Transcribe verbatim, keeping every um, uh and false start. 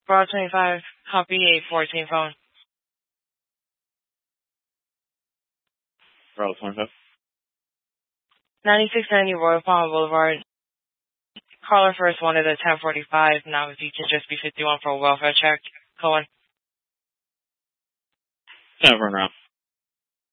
Broad twenty-five, copy eight fourteen phone. Bravo twenty-five. ninety-six ninety Royal Palm Boulevard. Caller first wanted a ten forty-five. Now if you can just be fifty-one for a welfare check. Go on. Yeah, run around.